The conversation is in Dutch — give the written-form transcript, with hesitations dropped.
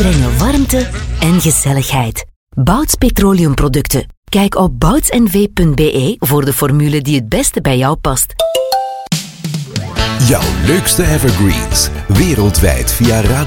brengen warmte en gezelligheid. Bouts Petroleumproducten. Kijk op boutsnv.be voor de formule die het beste bij jou past. Jouw leukste evergreens. Wereldwijd via